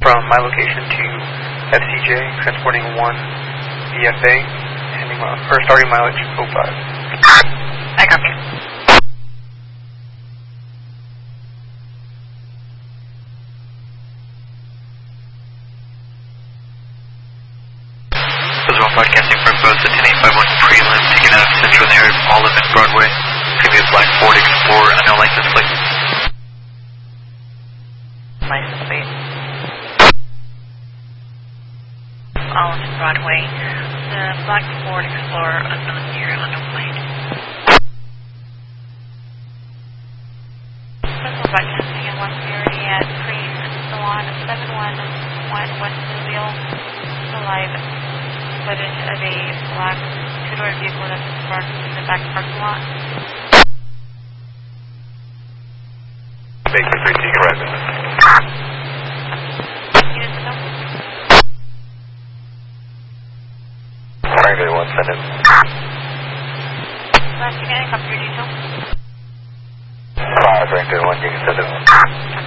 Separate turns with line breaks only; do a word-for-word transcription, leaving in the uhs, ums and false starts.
from my location to F C J, transporting one V F A, ending my, or starting mileage oh five.
I copy.
Visual broadcasting from both the ten eight five one prelim taken out of Central Air, Olive and Broadway. Previous Black Ford Explorer, unknown license plate.
License plate. Olive and Broadway. The Black Ford Explorer, unknown year, unknown plate. Visual broadcasting at one thirty at Cream Salon seven one one West Louisville. The live footage of a black two-door vehicle that's parked in the back parking lot.
Baker three T, correct.
Units of
Triangle one, send it.
Last again, copy your detail.
Five, Triangle one, you can send it.